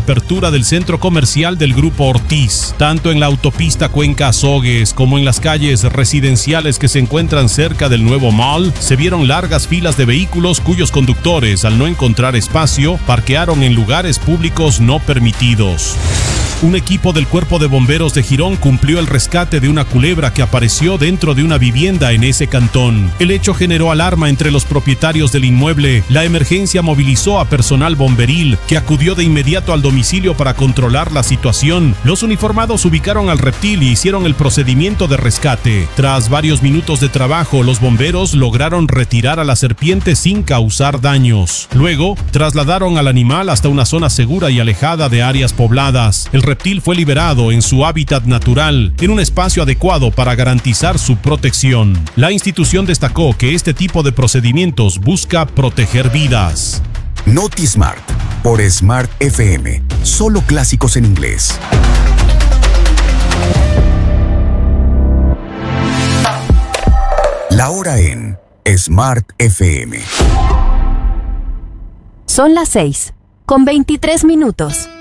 apertura del centro comercial del Grupo Ortiz. Tanto en la autopista Cuenca-Azogues como en las calles residenciales que se encuentran cerca del nuevo mall, se vieron largas filas de vehículos cuyos conductores, al no encontrar espacio, parquearon en lugares públicos no permitidos. Un equipo del Cuerpo de Bomberos de Girón cumplió el rescate de una culebra que apareció dentro de una vivienda en ese cantón. El hecho generó alarma entre los propietarios del inmueble. La emergencia movilizó a personal bomberil, que acudió de inmediato al domicilio para controlar la situación. Los uniformados ubicaron al reptil y hicieron el procedimiento de rescate. Tras varios minutos de trabajo, los bomberos lograron retirar a la serpiente sin causar daños. Luego, trasladaron al animal hasta una zona segura y alejada de áreas pobladas. El reptil fue liberado en su hábitat natural, en un espacio adecuado para garantizar su protección. La institución destacó que este tipo de procedimientos busca proteger vidas. NotiSmart, por Smart FM. Solo clásicos en inglés. La hora en Smart FM. Son las 6:23.